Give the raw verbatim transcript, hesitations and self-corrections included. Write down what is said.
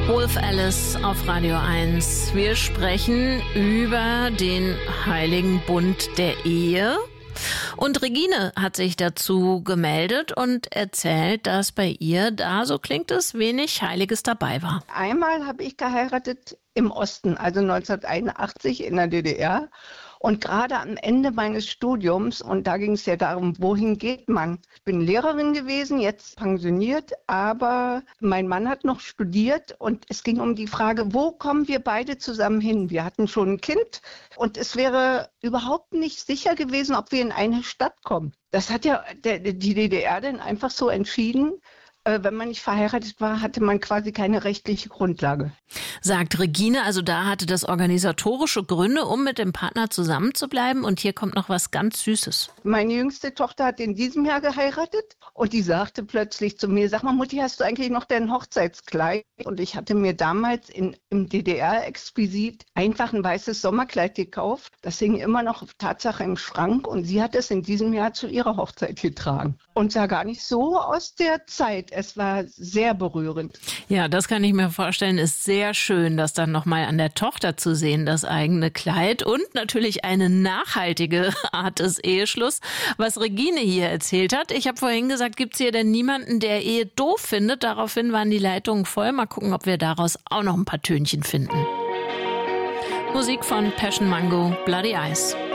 Wolf Alice auf Radio eins. Wir sprechen über den heiligen Bund der Ehe. Und Regine hat sich dazu gemeldet und erzählt, dass bei ihr da, so klingt es, wenig Heiliges dabei war. Einmal habe ich geheiratet im Osten, also neunzehnhunderteinundachtzig in der D D R. Und gerade am Ende meines Studiums, und da ging es ja darum, wohin geht man? Ich bin Lehrerin gewesen, jetzt pensioniert, aber mein Mann hat noch studiert und es ging um die Frage, wo kommen wir beide zusammen hin? Wir hatten schon ein Kind und es wäre überhaupt nicht sicher gewesen, ob wir in eine Stadt kommen. Das hat ja der, die D D R dann einfach so entschieden. Wenn man nicht verheiratet war, hatte man quasi keine rechtliche Grundlage. Sagt Regine, also da hatte das organisatorische Gründe, um mit dem Partner zusammenzubleiben. Und hier kommt noch was ganz Süßes. Meine jüngste Tochter hat in diesem Jahr geheiratet und die sagte plötzlich zu mir, sag mal Mutti, hast du eigentlich noch dein Hochzeitskleid? Und ich hatte mir damals in, im D D R exquisit einfach ein weißes Sommerkleid gekauft. Das hing immer noch Tatsache im Schrank und sie hat es in diesem Jahr zu ihrer Hochzeit getragen. Und sah gar nicht so aus der Zeit. Es war sehr berührend. Ja, das kann ich mir vorstellen. Ist sehr schön, das dann nochmal an der Tochter zu sehen, das eigene Kleid. Und natürlich eine nachhaltige Art des Eheschlusses, was Regine hier erzählt hat. Ich habe vorhin gesagt, gibt es hier denn niemanden, der Ehe doof findet? Daraufhin waren die Leitungen voll. Mal gucken, ob wir daraus auch noch ein paar Tönchen finden. Musik von Passion Mango, Bloody Eyes.